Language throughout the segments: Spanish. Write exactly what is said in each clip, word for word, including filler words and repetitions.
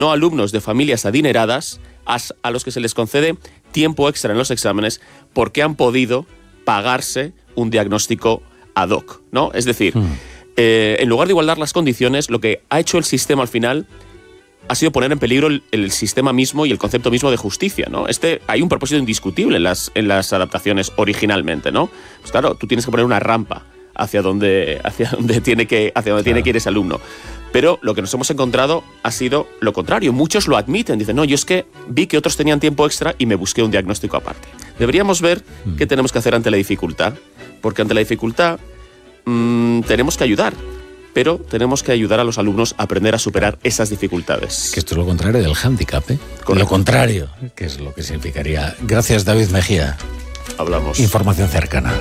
no alumnos de familias adineradas a los que se les concede tiempo extra en los exámenes porque han podido pagarse un diagnóstico ad hoc, ¿no? Es decir, mm. eh, en lugar de igualar las condiciones, lo que ha hecho el sistema al final ha sido poner en peligro el, el sistema mismo y el concepto mismo de justicia, ¿no? Este, hay un propósito indiscutible en las, en las adaptaciones originalmente, ¿no? Pues claro, tú tienes que poner una rampa hacia donde, hacia donde tiene que, hacia donde claro. tiene que ir ese alumno. Pero lo que nos hemos encontrado ha sido lo contrario. Muchos lo admiten. Dicen, no, yo es que vi que otros tenían tiempo extra y me busqué un diagnóstico aparte. Deberíamos ver mm. qué tenemos que hacer ante la dificultad. Porque ante la dificultad mmm, tenemos que ayudar. Pero tenemos que ayudar a los alumnos a aprender a superar esas dificultades. Que esto es lo contrario del hándicap, ¿eh? Con lo contrario, que es lo que significaría. Gracias, David Mejía. Hablamos. Información cercana.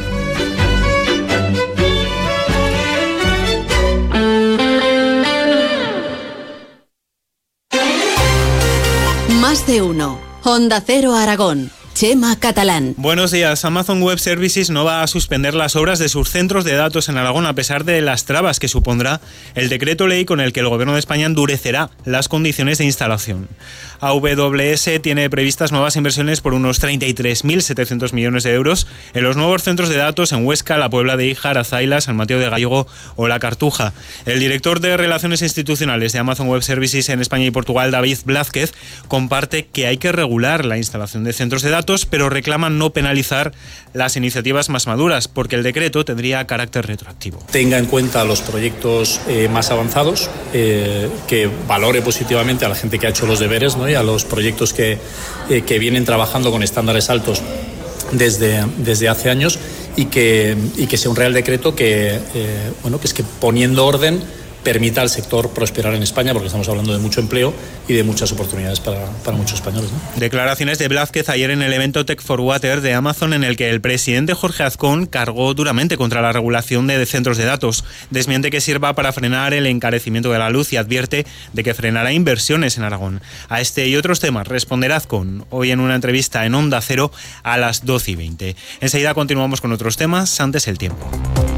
Más de uno. Onda Cero Aragón. Chema Catalán. Buenos días. Amazon Web Services no va a suspender las obras de sus centros de datos en Aragón a pesar de las trabas que supondrá el decreto ley con el que el Gobierno de España endurecerá las condiciones de instalación. A W S tiene previstas nuevas inversiones por unos treinta y tres mil setecientos millones de euros en los nuevos centros de datos en Huesca, La Puebla de Híjar, Azayla, San Mateo de Gallego o La Cartuja. El director de Relaciones Institucionales de Amazon Web Services en España y Portugal, David Blázquez, comparte que hay que regular la instalación de centros de datos, pero reclaman no penalizar las iniciativas más maduras, porque el decreto tendría carácter retroactivo. Tenga en cuenta los proyectos eh, más avanzados, eh, que valore positivamente a la gente que ha hecho los deberes, ¿no? Y a los proyectos que, eh, que vienen trabajando con estándares altos desde, desde hace años y que, y que sea un real decreto que, eh, bueno, que es que poniendo orden permita al sector prosperar en España, porque estamos hablando de mucho empleo y de muchas oportunidades para, para muchos españoles, ¿no? Declaraciones de Blázquez ayer en el evento Tech for Water de Amazon, en el que el presidente Jorge Azcón cargó duramente contra la regulación de centros de datos. Desmiente que sirva para frenar el encarecimiento de la luz y advierte de que frenará inversiones en Aragón. A este y otros temas responderá Azcón hoy en una entrevista en Onda Cero a las doce y veinte. Enseguida continuamos con otros temas, antes el tiempo.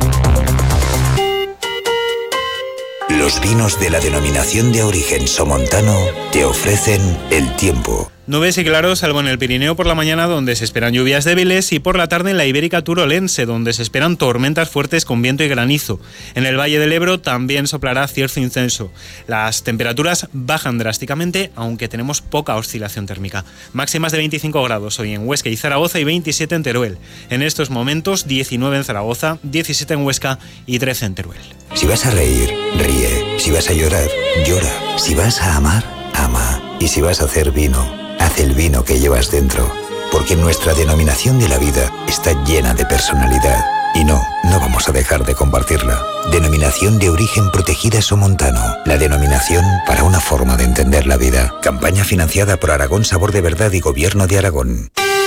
Los vinos de la denominación de origen somontano te ofrecen el tiempo. Nubes y claros, salvo en el Pirineo por la mañana, donde se esperan lluvias débiles, y por la tarde en la Ibérica Turolense, donde se esperan tormentas fuertes con viento y granizo. En el Valle del Ebro también soplará cierzo intenso. Las temperaturas bajan drásticamente, aunque tenemos poca oscilación térmica. Máximas de veinticinco grados hoy en Huesca y Zaragoza y veintisiete en Teruel. En estos momentos diecinueve en Zaragoza, diecisiete en Huesca y trece en Teruel. Si vas a reír, ríe. Si vas a llorar, llora. Si vas a amar, ama. Y si vas a hacer vino, haz el vino que llevas dentro, porque nuestra denominación de la vida está llena de personalidad. Y no, no vamos a dejar de compartirla. Denominación de origen protegida somontano. La denominación para una forma de entender la vida. Campaña financiada por Aragón Sabor de Verdad y Gobierno de Aragón.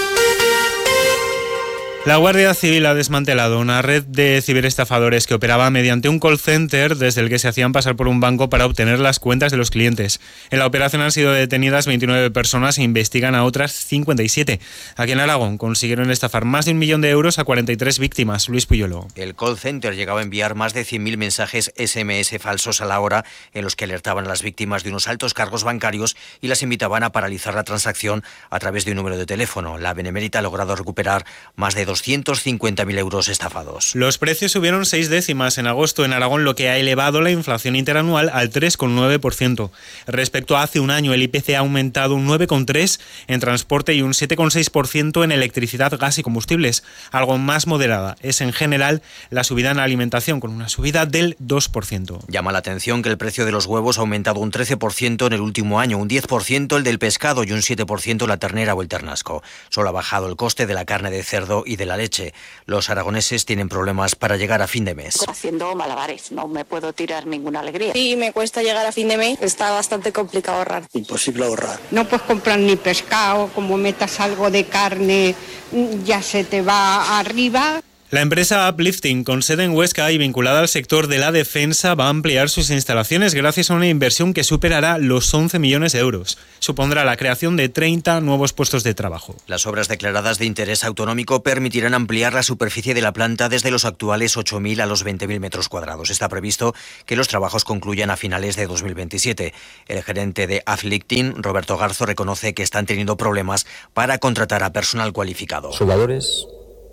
La Guardia Civil ha desmantelado una red de ciberestafadores que operaba mediante un call center desde el que se hacían pasar por un banco para obtener las cuentas de los clientes. En la operación han sido detenidas veintinueve personas e investigan a otras cincuenta y siete. Aquí en Aragón consiguieron estafar más de un millón de euros a cuarenta y tres víctimas. Luis Puyolo. El call center llegaba a enviar más de cien mil mensajes ese eme ese falsos a la hora, en los que alertaban a las víctimas de unos altos cargos bancarios y las invitaban a paralizar la transacción a través de un número de teléfono. La Benemérita ha logrado recuperar más de doscientos cincuenta mil euros estafados. Los precios subieron seis décimas en agosto en Aragón, lo que ha elevado la inflación interanual al tres coma nueve por ciento. Respecto a hace un año, el I P C ha aumentado un nueve coma tres por ciento en transporte y un siete coma seis por ciento en electricidad, gas y combustibles. Algo más moderada es en general la subida en la alimentación, con una subida del dos por ciento. Llama la atención que el precio de los huevos ha aumentado un trece por ciento en el último año, un diez por ciento el del pescado y un siete por ciento la ternera o el ternasco. Solo ha bajado el coste de la carne de cerdo y de la leche. Los aragoneses tienen problemas para llegar a fin de mes. Haciendo malabares, no me puedo tirar ninguna alegría. Sí, me cuesta llegar a fin de mes, está bastante complicado ahorrar. Imposible ahorrar. No puedes comprar ni pescado, como metas algo de carne ya se te va arriba. La empresa Uplifting, con sede en Huesca y vinculada al sector de la defensa, va a ampliar sus instalaciones gracias a una inversión que superará los once millones de euros. Supondrá la creación de treinta nuevos puestos de trabajo. Las obras declaradas de interés autonómico permitirán ampliar la superficie de la planta desde los actuales ocho mil a los veinte mil metros cuadrados. Está previsto que los trabajos concluyan a finales de dos mil veintisiete. El gerente de Uplifting, Roberto Garzo, reconoce que están teniendo problemas para contratar a personal cualificado. Soldadores,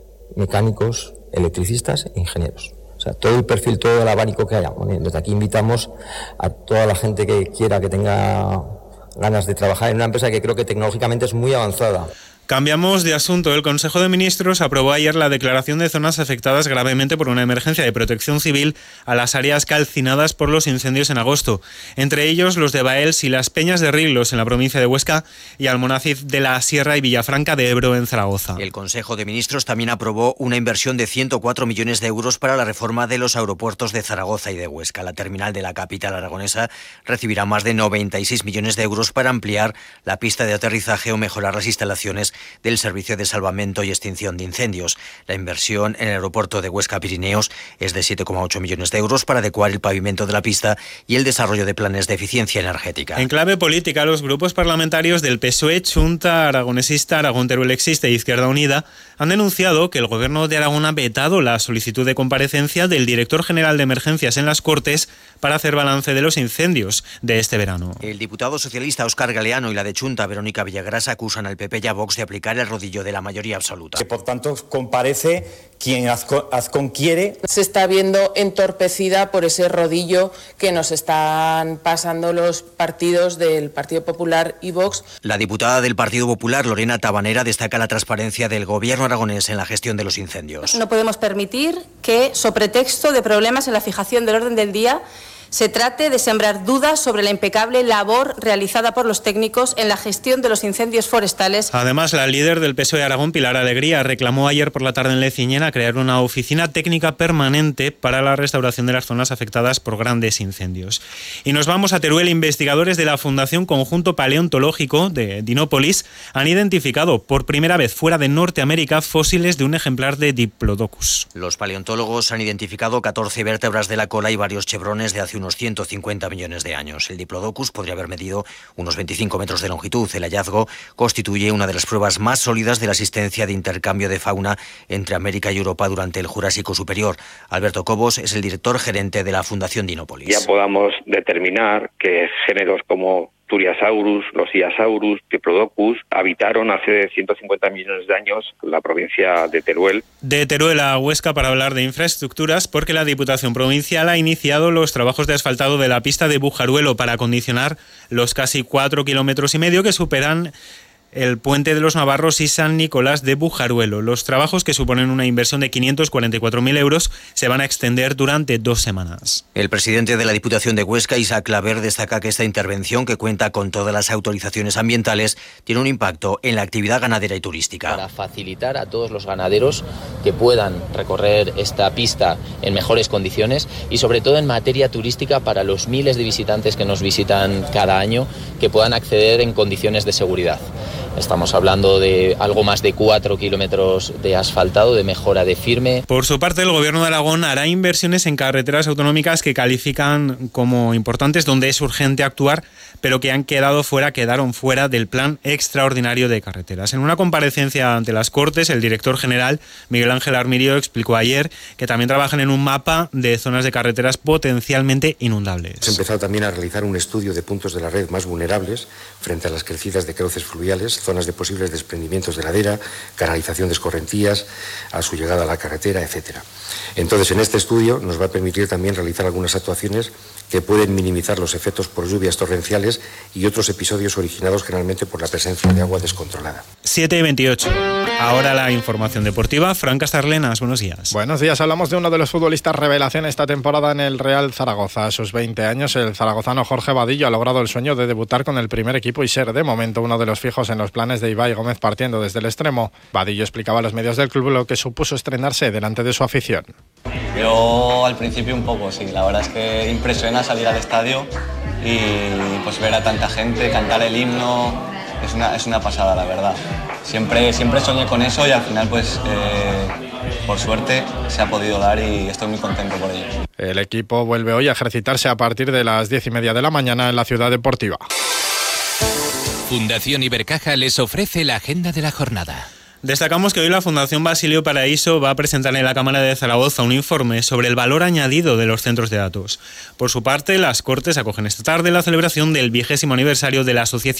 mecánicos, electricistas e ingenieros. O sea, todo el perfil, todo el abanico que haya. Bueno, desde aquí invitamos a toda la gente que quiera, que tenga ganas de trabajar en una empresa que creo que tecnológicamente es muy avanzada. Cambiamos de asunto. El Consejo de Ministros aprobó ayer la declaración de zonas afectadas gravemente por una emergencia de protección civil a las áreas calcinadas por los incendios en agosto. Entre ellos los de Baels y las Peñas de Riglos en la provincia de Huesca y Almonacid de la Sierra y Villafranca de Ebro en Zaragoza. El Consejo de Ministros también aprobó una inversión de ciento cuatro millones de euros para la reforma de los aeropuertos de Zaragoza y de Huesca. La terminal de la capital aragonesa recibirá más de noventa y seis millones de euros para ampliar la pista de aterrizaje o mejorar las instalaciones del Servicio de Salvamento y Extinción de Incendios. La inversión en el aeropuerto de Huesca Pirineos es de siete coma ocho millones de euros para adecuar el pavimento de la pista y el desarrollo de planes de eficiencia energética. En clave política, los grupos parlamentarios del P S O E, Chunta Aragonesista, Aragón Teruelexista e Izquierda Unida han denunciado que el Gobierno de Aragón ha vetado la solicitud de comparecencia del director general de Emergencias en las Cortes para hacer balance de los incendios de este verano. El diputado socialista Óscar Galeano y la de Chunta Verónica Villagrasa acusan al P P y a Vox de aplicar el rodillo de la mayoría absoluta. Que por tanto comparece quien Azcón quiere. Se está viendo entorpecida por ese rodillo que nos están pasando los partidos del Partido Popular y Vox. La diputada del Partido Popular, Lorena Tabanera, destaca la transparencia del Gobierno aragonés en la gestión de los incendios. No podemos permitir que, so pretexto de problemas en la fijación del orden del día, se trate de sembrar dudas sobre la impecable labor realizada por los técnicos en la gestión de los incendios forestales. Además, la líder del P S O E Aragón, Pilar Alegría, reclamó ayer por la tarde en Leciñena crear una oficina técnica permanente para la restauración de las zonas afectadas por grandes incendios. Y nos vamos a Teruel. Investigadores de la Fundación Conjunto Paleontológico de Dinópolis han identificado por primera vez fuera de Norteamérica fósiles de un ejemplar de Diplodocus. Los paleontólogos han identificado catorce vértebras de la cola y varios chevrones de hace unos ciento cincuenta millones de años. El Diplodocus podría haber medido unos veinticinco metros de longitud. El hallazgo constituye una de las pruebas más sólidas de la existencia de intercambio de fauna entre América y Europa durante el Jurásico Superior. Alberto Cobos es el director gerente de la Fundación Dinópolis. Ya podamos determinar que géneros como Turiasaurus, los Iasaurus, Diplodocus habitaron hace ciento cincuenta millones de años la provincia de Teruel. De Teruel a Huesca para hablar de infraestructuras, porque la Diputación Provincial ha iniciado los trabajos de asfaltado de la pista de Bujaruelo para acondicionar los casi cuatro kilómetros y medio que superan el Puente de los Navarros y San Nicolás de Bujaruelo. Los trabajos, que suponen una inversión de quinientos cuarenta y cuatro mil euros, se van a extender durante dos semanas. El presidente de la Diputación de Huesca, Isaac Claver, destaca que esta intervención, que cuenta con todas las autorizaciones ambientales, tiene un impacto en la actividad ganadera y turística. Para facilitar a todos los ganaderos que puedan recorrer esta pista en mejores condiciones y sobre todo en materia turística para los miles de visitantes que nos visitan cada año, que puedan acceder en condiciones de seguridad. Estamos hablando de algo más de cuatro kilómetros de asfaltado, de mejora de firme. Por su parte, el Gobierno de Aragón hará inversiones en carreteras autonómicas que califican como importantes, donde es urgente actuar, pero que han quedado fuera, quedaron fuera del Plan Extraordinario de Carreteras. En una comparecencia ante las Cortes, el director general, Miguel Ángel Armirio, explicó ayer que también trabajan en un mapa de zonas de carreteras potencialmente inundables. Hemos empezado también a realizar un estudio de puntos de la red más vulnerables frente a las crecidas de cauces fluviales, zonas de posibles desprendimientos de ladera, canalización de escorrentías, a su llegada a la carretera, etcétera. Entonces, en este estudio nos va a permitir también realizar algunas actuaciones que pueden minimizar los efectos por lluvias torrenciales y otros episodios originados generalmente por la presencia de agua descontrolada. siete y veintiocho. Ahora la información deportiva. Fran Castarlenas, buenos días. Buenos días. Hablamos de uno de los futbolistas revelación esta temporada en el Real Zaragoza. A sus veinte años, el zaragozano Jorge Vadillo ha logrado el sueño de debutar con el primer equipo y ser, de momento, uno de los fijos en los planes de Ibai Gómez partiendo desde el extremo. Vadillo explicaba a los medios del club lo que supuso estrenarse delante de su afición. Yo al principio un poco, sí. La verdad es que impresiona salir al estadio y pues ver a tanta gente, cantar el himno, es una, es una pasada, la verdad. Siempre, siempre soñé con eso y al final, pues, eh, por suerte, se ha podido dar y estoy muy contento por ello. El equipo vuelve hoy a ejercitarse a partir de las diez y media de la mañana en la Ciudad Deportiva. Fundación Ibercaja les ofrece la agenda de la jornada. Destacamos que hoy la Fundación Basilio Paraíso va a presentar en la Cámara de Zaragoza un informe sobre el valor añadido de los centros de datos. Por su parte, las Cortes acogen esta tarde la celebración del vigésimo aniversario de la Asociación